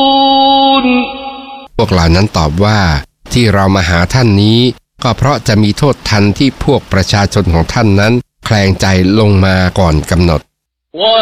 พวกเหล่านั้นตอบว่าที่เรามาหาท่านนี้ก็เพราะจะมีโทษทันที่พวกประชาชนของท่านนั้นแคลงใจลงมาก่อนกำหนด